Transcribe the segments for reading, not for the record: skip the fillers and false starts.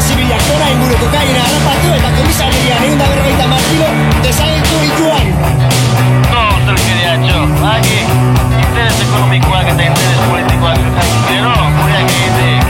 zibilak gora inguru kokaina harrapatu eta komisarian 150 markilo desagertu dituan. No, ustelkeria, txo. Aquí, interes ekonomikoak eta interes politikoak gero, gureak egitek.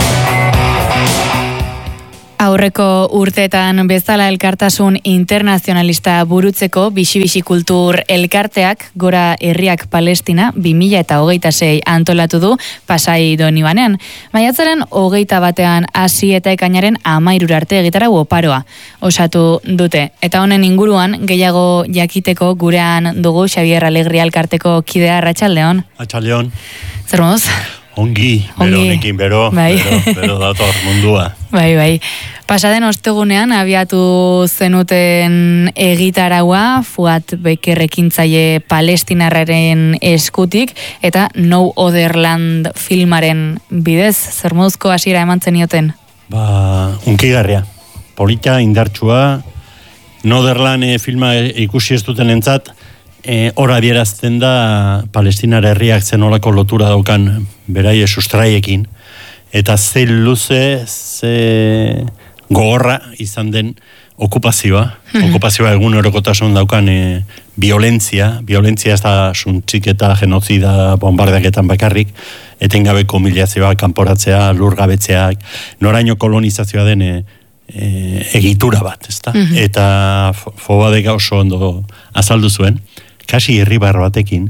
Aurreko urteetan bezala elkartasun internazionalista burutzeko Bixi-Bixi Kultur elkarteak Gora Herriak Palestina 2026 antolatu du Pasai Donibanean. Maiatzaren 21 hasi eta ekainaren 13 arte egitarau oparoa osatu dute. Eta honen inguruan gehiago jakiteko gurean dugu Xabier Alegria elkarteko kidea. Arratsaldeon. Arratsaldeon. Zer moduz? Ongi, bero honekin, bero dator mundua. Bai. Pasaden ostegunean abiatu zenuten egitaraua Fuat Beker ekintzaile palestinarraren eskutik eta No Other Land filmaren bidez. Zer moduzko hasiera eman zenioten? Unkigarria. Polita, indartsua. No Other Land filma ikusi ez duten entzat, hor adierazten da Palestinar herriak zenolako lotura daukan beraie sustraiekin, eta ze luze, ze gogorra izan den okupazioa egunerokotasun daukan violentzia ez da suntzik eta genozida bombardeaketan bakarrik, etengabeko humiliazioa, kanporatzea, lurgabetzeak, noraino kolonizazioa den egitura bat, ezta? Eta Fobadek oso ondo azaldu zuen, kasi irribar batekin,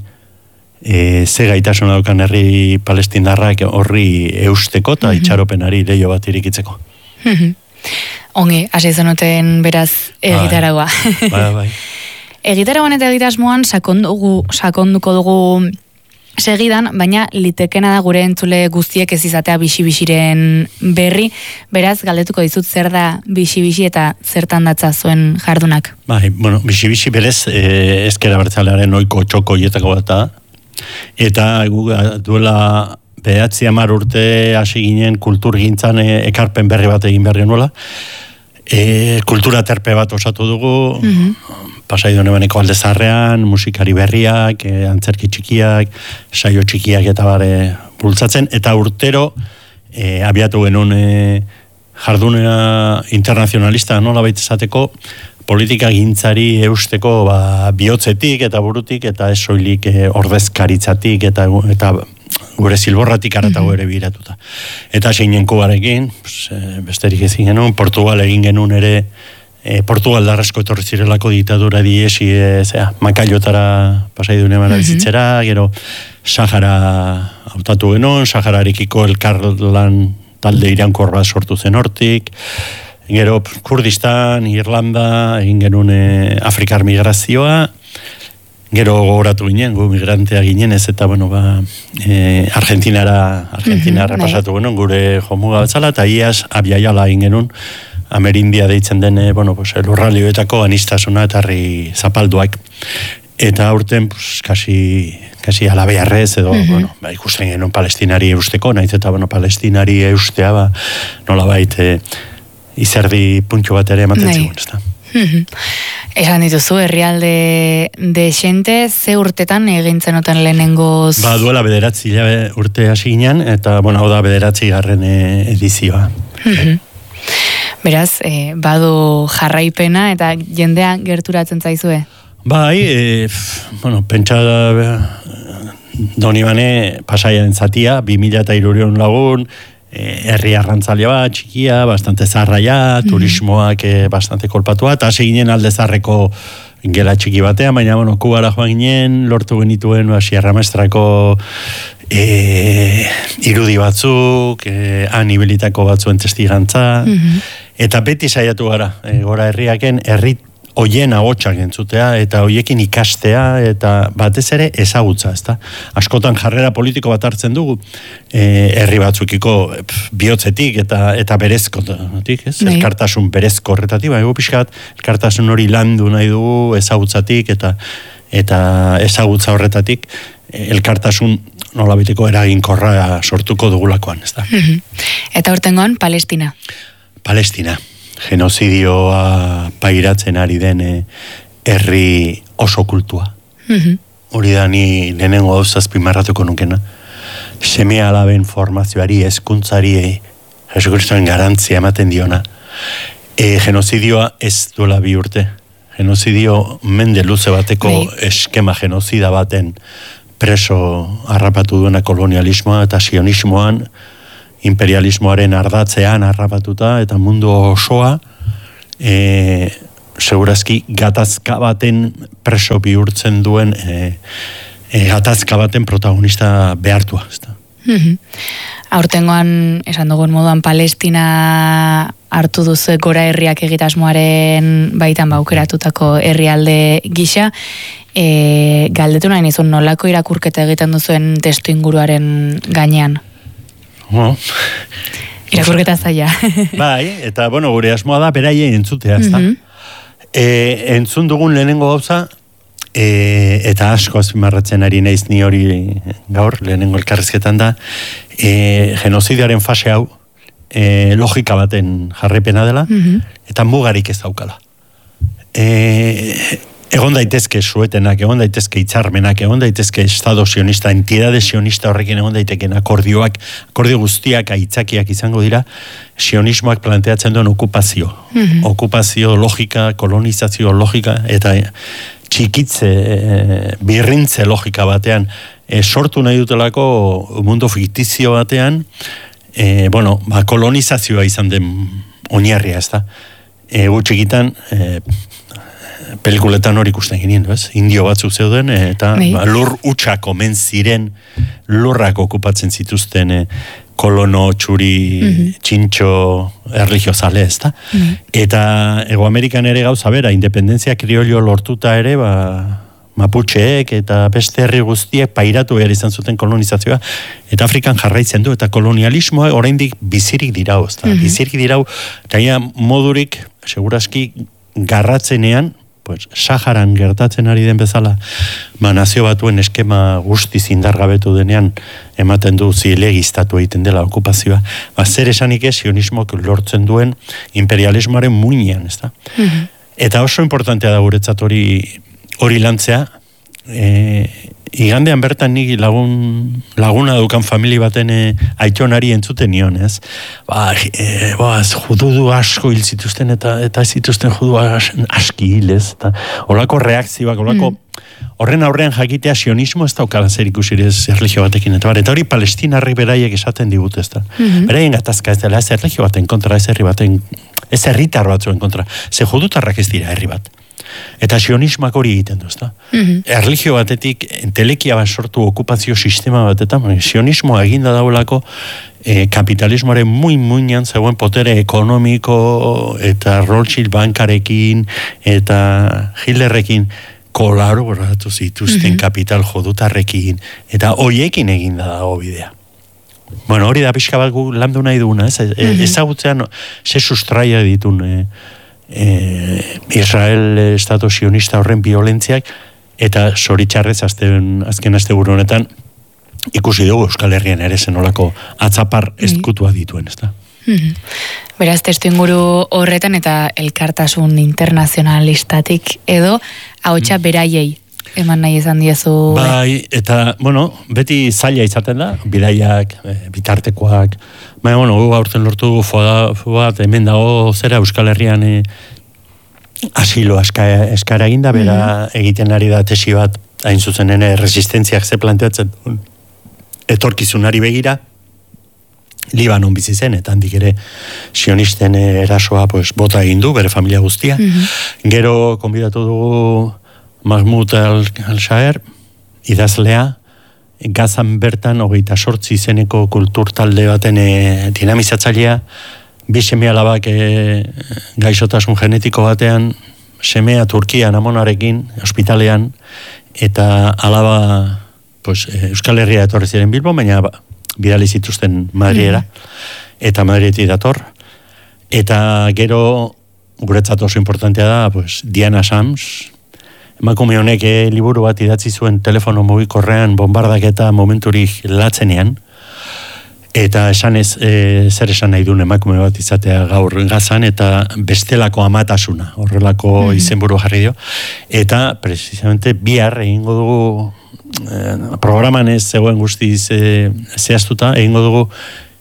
ze gaitasun daukan herri palestinarrak horri eusteko eta itxaropenari leio bat irikitzeko. Ongi, hasi zenuten beraz egitaragoa. Bai. Egitaragoan eta egitasmoan sakonduko dugu segidan, baina litekena da gure entzule guztiek ez izatea Bixi-Bixiren berri. Beraz, galdetuko dizut zer da Bixi-Bixi eta zertan datza zuen jardunak. Bai, Bixi-Bixi berez ezker abertzalearen ohiko txoko hietako bat da. Eta duela 9-10 urte hasi ginen kulturgintzan ekarpen berri bat egin behar genuela. Kultura terpe bat osatu dugu, Pasai Donibaneko Aldezarrean, musikari berriak, antzerki txikiak, saio txikiak eta bare bultzatzen, eta urtero abiatu genuen jardunea internazionalista nola baita esateko, politika gintzari eusteko bihotzetik eta burutik, eta ez soilik ordezkaritzatik eta gure zilborratik aratago ere biratuta. Eta zeinen Kubarekin, besterik ezin genuen, Portugal egin genuen ere, Portugal darrasko etorri zirelako diktadura diesi, Makaiotara Pasai Donibanera bizitzera, gero Sahara hautatu genuen, Sahararekiko elkarlan talde irankor bat sortu zen hortik, gero Kurdistan, Irlanda, egin genuen Afrikar migrazioa, gero gogoratu ginen, gu migrantea ginen ez, eta Argentinara pasatu genuen, gure jomuga batzala, eta iaz abiaiala egin genuen, Amerindia deitzen den lurralioetako anistasuna eta herri zapalduak. Eta aurten, kasi alabearrez, edo, ikusten genuen palestinari eusteko, nahiz eta, palestinari eustea, nolabait izerdi puntxo bat ere ematen zigun, ez da. Esan dituzu, herrialde de xente, ze urtetan egintzen oten lehenengoz? Duela 9 urte hasi ginen, eta, hau da 9. edizioa. Beraz, badu jarraipena eta jendea gerturatzen zaizue? Bai, pentsa Donibane Pasaiaren zatia, 2.300 lagun, herri arrantzalea bat, txikia, bastante zarraia, turismoak bastante kolpatua, eta hasi ginen Aldezarreko gela txiki batean, baina, Kubara joan ginen, lortu genituen, Sierra Maestrako irudi batzuk, anibilitako batzuen testigantza, eta beti saiatu gara, Gora Herriaken, herri hoien agotxak entzutea, eta hoiekin ikastea, eta batez ere ezagutza, ezta? Askotan jarrera politiko bat hartzen dugu, herri batzukiko bihotzetik eta berezkotik, ez? Elkartasun berezko horretatik, ego pixkat, elkartasun hori landu nahi dugu ezagutzatik, eta ezagutza horretatik, elkartasun nolabiteko eraginkorra sortuko dugulakoan, ezta? Eta hortengoan, Palestina, genozidioa pairatzen ari den herri oso kultua. Hori da ni lehenengo azpimarratuko nukena. Seme alaben formazioari, hezkuntzari Jesu Kristoren garantzia ematen diona. Genozidioa ez duela 2 urte. Genozidio mende luze bateko eskema genozida baten preso harrapatu duena kolonialismoa eta sionismoan, imperialismoaren ardatzean harrapatuta eta mundu osoa segurazki gatazka baten preso bihurtzen duen gatazka baten protagonista behartua. Aurtengoan, esan dugun moduan, Palestina hartu duzu gora herriak egitasmoaren baitan aukeratutako herrialde gisa. Galdetu nahi nizun, nolako irakurketa egiten duzuen testu inguruaren gainean? Irakurketa zaila. Bai, eta gure asmoa da beraien entzutea, ezta? Entzun dugun lehenengo gauza, eta asko azpimarratzen ari naiz ni hori gaur, lehenengo elkarrizketan da, genozidiaren fase hau logika baten jarrepena dela, eta mugarik ez daukala. Egon daitezke suetenak, egon daitezke hitzarmenak, egon daitezke estado sionista, entidade sionista horrekin egon daiteken akordio guztiak aitzakiak izango dira, sionismoak planteatzen duen okupazio. Okupazio logika, kolonizazio logika, eta txikitze, birrintze logika batean, sortu nahi dutelako mundu fiktizio batean, kolonizazioa izan den oinarria, ez da? Txikitan, pelikuletan hori ikusten ginen, indio batzuk zeuden, eta lur utxak omen ziren lurrak okupatzen zituzten kolono, txuri, txintxo, erligiozale, ez da? Eta Ego Amerikan ere gauza bera, independenzia kriolio lortuta ere, Maputxeek eta beste herri guztiek pairatu behar izan zuten kolonizazioa, eta Afrikan jarraitzen du, eta kolonialismoa oraindik bizirik dirau, ez da? Bizirik dirau, eta modurik, segurazki, garratzenean, Saharan gertatzen ari den bezala, nazio batuen eskema guztiz indargabetu denean ematen du zilegiztatu egiten dela okupazioa. Zer esanik ez, sionismoak lortzen duen imperialismoaren muinean, ez da? Eta oso importantea da guretzat hori lantzea, igandean bertan nik laguna dukan famili baten aitonari entzuten nion, ez? Judu asko hil zituzten eta ez zituzten judu aski hil, ez? Olako reakzioak, horren aurrean jakitea sionismo ez daukala zer ikusirez erlijio batekin, eta hori palestinarri beraiek esaten digut, ez da? Beraien gatazka ez dela, ez erlijio baten kontra, ez herri baten, ez herritar batzuen kontra, ze judutarrak ez dira herri bat. Eta sionismak hori egiten du, ezta? Erlijio batetik, entelekia bat sortu okupazio sistema batetan, sionismoa eginda daulako kapitalismoaren muinan zegoen potere ekonomiko eta Rothschild bankarekin eta Hitlerrekin kolaboratu zituzten kapital jodutarrekin eta hoiekin eginda dago bidea. Hori da pixka bat gu landu nahi duguna, ezagutzean ze sustraia ditun Israel estatu sionista horren violentziak, eta zoritxarrez azken asteburu honetan ikusi dugu Euskal Herrian ere zenolako atzapar ezkutua dituen, ez da? Beraz, testu inguru horretan eta elkartasun internazionalistatik edo ahotsa beraiei eman nahi izan diezu. Bai, eta, beti zaila izaten da, bidaiak, bitartekoak, gu aurten lortu bat, hemen dago zera Euskal Herrian asilo eskara eginda, bera egiten ari da tesi bat, hain zuzen resistentziak ze planteatzen etorkizunari begira, Libanon bizi zen, eta handik ere sionisten erasoa bota egin du, bere familia guztia. Gero konbidatu dugu Mahmoud al-Shaer, idazlea, Gazan bertan 28 izeneko kultur talde baten dinamizatzailea, 2 seme alabak gaixotasun genetiko batean, semea Turkian amonarekin, ospitalean, eta alaba Euskal Herria etorri ziren Bilbo, baina bidali zituzten Madriera, eta Madrietik dator. Eta gero, guretzat oso importantea da, Diana Sams, emakume honek liburu bat idatzi zuen telefono mugikorrean bombardaketa momenturik latzenean, eta esanez zer esan nahi duen emakume bat izatea gaur Gazan, eta bestelako amatasuna, horrelako izenburu jarri dio, eta precisamente bihar egingo dugu, programan ez zegoen guztiz zehaztuta, egingo dugu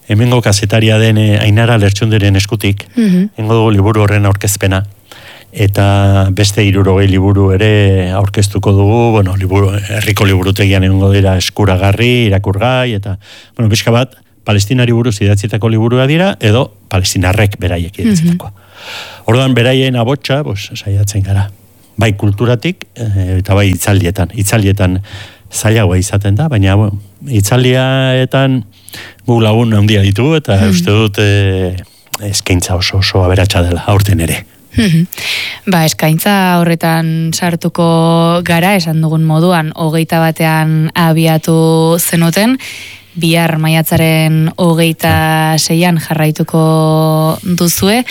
hemengo kazetaria den Ainara Lertxunderen eskutik, hengo dugu liburu horren aurkezpena, eta beste 60 liburu ere aurkeztuko dugu, bueno, herriko liburutegian egongo dira eskuragarri, irakurgai, eta, bueno, pixka bat, Palestinari buruz idatzitako liburua dira, edo palestinarrek beraiek idatzitako. Orduan, beraien abotsa, saiatzen gara, bai kulturatik, eta bai hitzaldietan. Hitzaldietan zailagoa izaten da, baina hitzaldietan gu lagun handia ditugu, eta uste dut eskaintza oso aberatsa dela, aurten ere. Eskaintza horretan sartuko gara, esan dugun moduan, 21 abiatu zenuten, bihar maiatzaren 26an jarraituko duzue,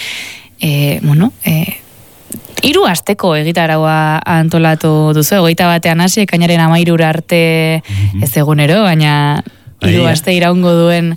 3 asteko egitaraua antolatu duzu, 21an hasi, ekainaren 13 arte ez egunero, baina 3 aste iraungo duen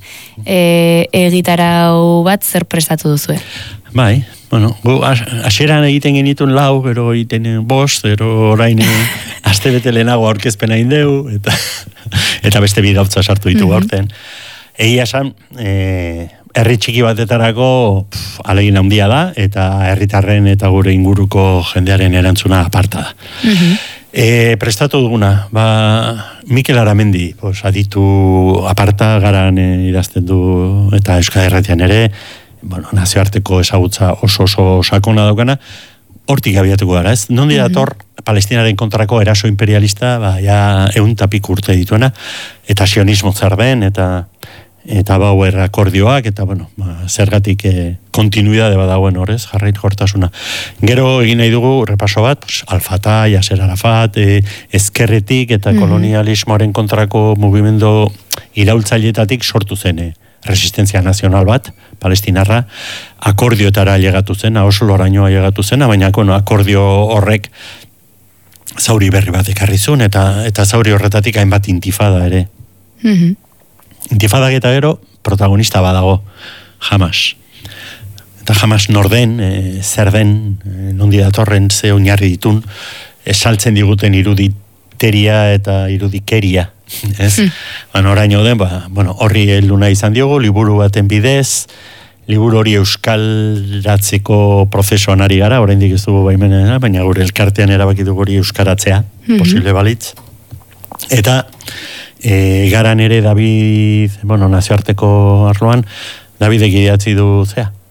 egitarau bat zer prestatu duzue? Bai, hasieran egiten genitun 4, gero egiten 5, gero orain aste bete lehenago aurkezpena indeu, eta beste bi gautza sartu ditugu aurten. Egia esan, herri txiki batetarako ahalegin handia da, eta herritarren eta gure inguruko jendearen erantzuna aparta da. Prestatu duguna, Mikel Aramendi, aditu aparta garan idazten du, eta Euskal Herratian ere, nazioarteko ezagutza oso sakona daukana, hortik abiatuko gara, ez? Nondi dator Palestinaren kontrako eraso imperialista, ja 100 urte dituena, eta sionismo zer den, eta Bauer akordioak, eta zergatik kontinuidade badagoen horrez, jarraikortasuna. Gero egin nahi dugu repaso bat, Al-Fatah, Yasser Arafat, ezkerretik eta kolonialismoaren kontrako mugimendu iraultzaileetatik sortu zen resistentzia nazional bat, palestinarra, akordioetara llegatu zen, Osloraino llegatu zen, baina akordio horrek zauri berri bat ekarri zuen, eta zauri horretatik hainbat intifada ere. Intifadak eta gero protagonista badago, Hamas. Eta Hamas norden, zer den, nondi datorren ze oinarri ditun, esaltzen diguten iruditeria eta irudikeria. Oraino den, horri heldu izan diogu, liburu baten bidez, liburu hori euskaratzeko prozesuan ari gara, oraindik ez dugu baimena, baina gure elkartean erabaki dugu hori euskaratzea, posible balitz. Eta garan ere David, nazioarteko arloan, David egideatzi du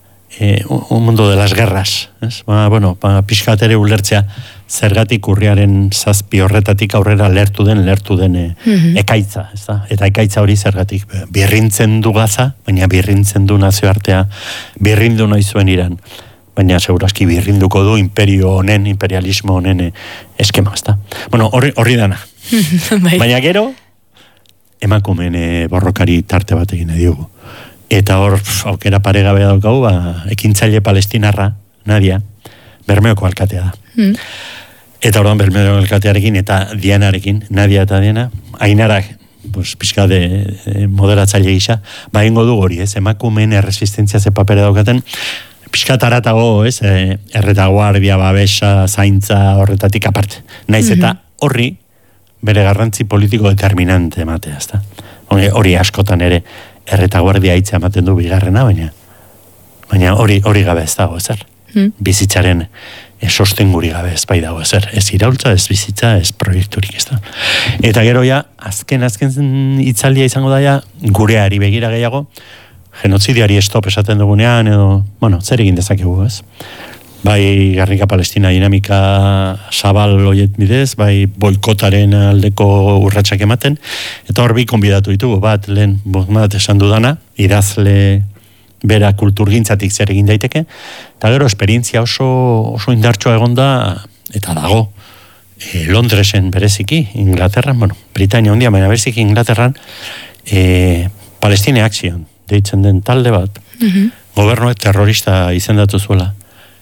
un mundo de las guerras, pixkat ere ulertzea, zergatik urriaren 7 horretatik aurrera lertu den ekaitza, eta ekaitza hori zergatik birrintzen du Gaza, baina birrintzen du nazioartea, birrindu nahi zuen Iran, baina segurazki birrinduko du imperialismo honen eskema, horri dana. Baina gero, emakumeen borrokari tarte bat egin diogu. Eta hor, aukera paregabea daukagu, ekintzaile palestinarra, Nadia, Bermeoko alkatea da. Eta orduan Bermeoko alkatearekin eta Dianarekin, Nadia eta Diana, Ainarak, pixka de moderatzaile gisa, ingo du hori, emakumeen erresistentzia ze papera daukaten, pixka taratago, erretaguardia, babesa, zaintza, horretatik aparte. Naiz eta horri, bere garrantzi politiko determinante ematea, ezta? Hori askotan ere erretaguardia hitza ematen du bigarrena, baina hori gabe ez dago ezer. Bizitzaren sostenguri gabe ez bai dago ezer. Ez iraultza, ez bizitza, ez proiekturik, ezta? Eta gero azken hitzaldia izango da gureari begira gehiago, genozidiari stop esaten dugunean, edo, zer egin dezakegu, ez? Bai Gernika Palestina dinamika zabal oiet bidez, bai boikotaren aldeko urratsak ematen, eta hor bi konbidatu ditugu, lehen esan dudana, idazle bera kulturgintzatik zer egin daiteke, eta gero esperientzia oso indartsua egonda, eta dago, Londresen bereziki, Inglaterran, Britania hondia, baina bereziki Inglaterran, Palestine Action, deitzen den talde bat, gobernuek terrorista izendatu zuela,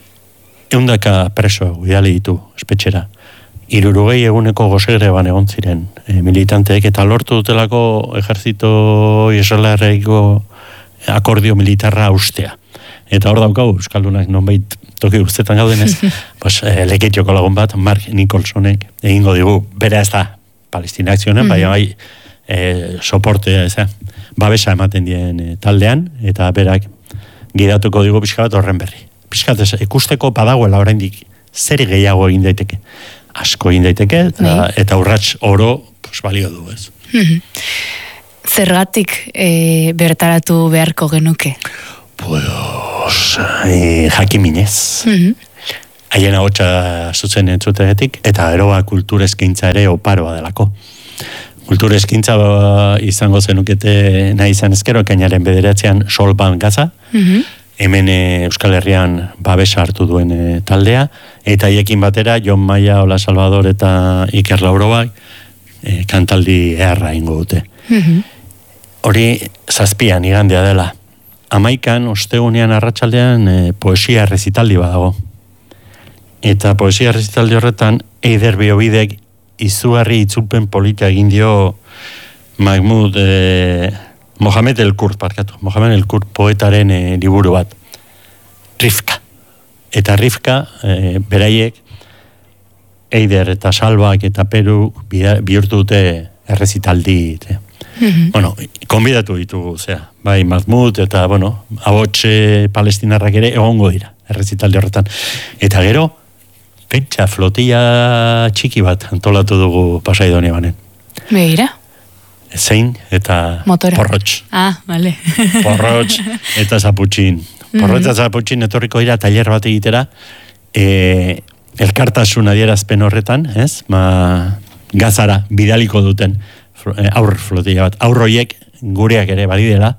100 preso bidali ditu espetxera. 60 eguneko gozegreban egon ziren militanteek, eta lortu dutelako ejerzito israelarreko akordio militarra ustea. Eta hor daukagu, euskaldunak nonbait toki guztetan gaudenez, leketioko lagun bat, Mark Nicholsonek egingo digu, bera ez da Palestina Akzionen, bai soportea, babesa ematen dien taldean, eta berak gidatuko digu pixka bat horren berri. Pixka bat ikusteko badagoela oraindik zer gehiago egin daiteke. Asko egin daiteke, eta urrats oro balio du, ez. Zergatik bertaratu beharko genuke? Pues, jakiminez. Haien ahotsa zuzen entzutegetik, eta eroa kultur eskaintza ere oparoa delako. Kultur eskaintza izango zenukete nahi izan ezkero, ekainaren 9 Solban Gaza, hemen Euskal Herrian babesa hartu duen taldea, eta haiekin batera Jon Maia, Ola Salvador eta Iker Laurobak kantaldi eharra ingo dute. Hori 7 igandea dela. 11 ostegunean arratsaldean poesia errezitaldi badago. Eta poesia errezitaldi horretan Eider Biobidek izugarri itzulpen polita egin dio Mohamed El Kurt poetaren liburu bat. Rifka. Eta Rifka beraiek Eider eta Salbak eta Peru bihurtu dute errezitaldi. Bueno, konbidatu ditugu, bai Mahmoud eta, abotxe palestinarrak ere egongo dira, errezitaldi horretan. Eta gero, pentsa flotilla txiki bat antolatu dugu Pasaidonia banen. Begira? Zein eta motora. Porrotx. Vale. Porrotx eta Zaputxin. Porrotx eta Zaputxin etorriko dira tailer bat egitera, elkartasun adierazpen horretan, Gazara bidaliko duten aur flotilla bat. Aurroiek gureak ere badidela,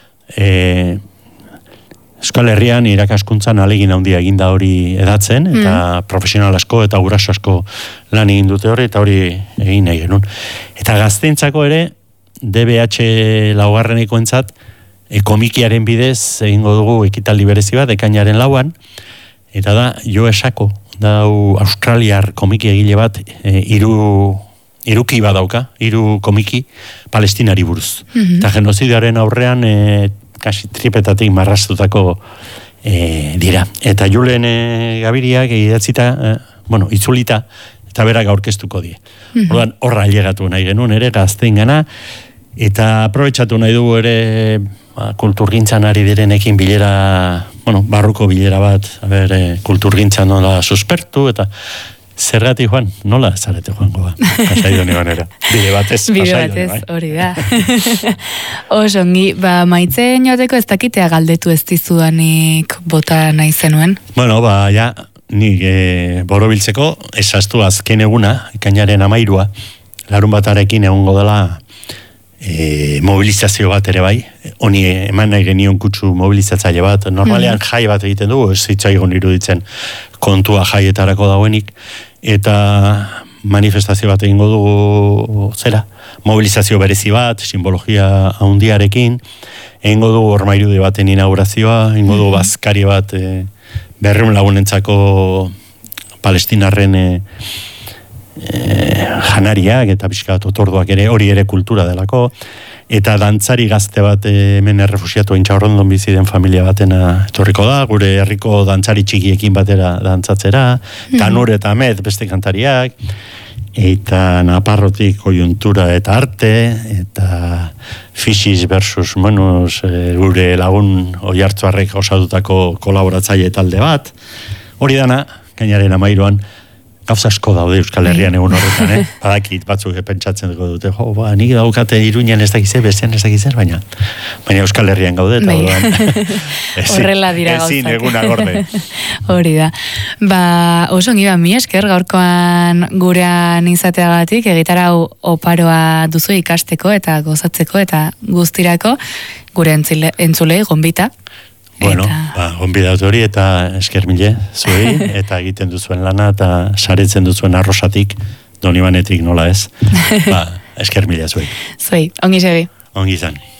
Euskal Herrian irakaskuntzan alegin handia eginda hori edatzen, eta profesional asko eta guraso asko lan egin dute hori, eta hori egin nahi genuen. Eta gazteentzako ere, DBH laugarrenekoentzat, komikiaren bidez egingo dugu ekitaldi berezi bat, ekainaren 4, eta da Jo Esako, da australiar komiki egile bat, iruki badauka, 3 komiki palestinari buruz. Eta genozidioaren aurrean kasi tripetatik marrastutako dira. Eta Julen Gabiriak idatzita, itzulita, eta berak aurkeztuko die. Orduan, horra ailegatu nahi genuen ere, gazteengana, eta aprobetxatu nahi dugu ere kulturgintzan ari direnekin bilera, barruko bilera bat, kulturgintzan nola suspertu, eta zergatik joan, nola zarete joango ba? Pasaidoni banera. Bide batez, hori da. Osongi, maitzen joateko ez dakitea galdetu ez dizudanik bota nahi zenuen? Nik borobiltzeko esaztu azken eguna, ekainaren 13, larun batarekin egongo dela mobilizazio bat ere bai, honi eman nahi genion kutsu mobilizatzaile bat, normalean jai bat egiten dugu, ez zitzaigun iruditzen kontua jaietarako dauenik, eta manifestazio bat egingo dugu mobilizazio berezi bat, simbologia handiarekin, egingo dugu ormairudi baten inaugurazioa, egingo dugu bazkari bat 200 lagunentzako palestinarren janariak eta pixkat otorduak ere, hori ere kultura delako, eta dantzari gazte bat hemen errefusiatu Intxaurrondon bizi den familia batena etorriko da, gure herriko dantzari txikiekin batera dantzatzera, Tanur eta Amet beste kantariak, eta Naparrotik kojuntura eta arte, eta Fixis versus Monus, gure lagun Oiartzuarrek osatutako kolaboratzaile talde bat, hori dana, gainaren 13an, gauza asko daude Euskal Herrian egun horretan, badakit batzuk pentsatzen dugu dute, nik daukate Iruñan ez dakizer, bestean ez dakizer, baina Euskal Herrian gaude, eta horrela dira gauzak. Ezin eguna gorde. Hori da. Osongi, mi esker gaurkoan gurean izateagatik, egitarau oparoa duzu ikasteko eta gozatzeko eta guztirako gure entzulei gonbita. Gonbidatu hori eta esker mile zuei, eta egiten duzuen lana eta saretzen duzuen arrosatik, Donibanetik nola ez. Esker mile zuei. Zuei, ongi segi. Ongi izan.